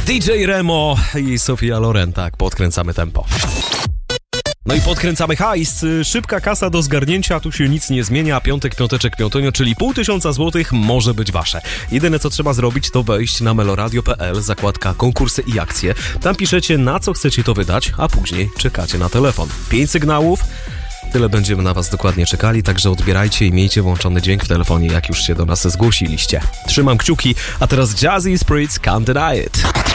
DJ Remo i Sofia Loren, tak, podkręcamy tempo. No i podkręcamy hajs, szybka kasa do zgarnięcia, tu się nic nie zmienia, piąteczek, piątonio, czyli 500 złotych może być wasze. Jedyne co trzeba zrobić to wejść na meloradio.pl, zakładka konkursy i akcje. Tam piszecie na co chcecie to wydać, a później czekacie na telefon. 5 sygnałów, tyle będziemy na was dokładnie czekali, także odbierajcie i miejcie włączony dźwięk w telefonie, jak już się do nas zgłosiliście. Trzymam kciuki, a teraz Jazzy Spirits Can't Deny It.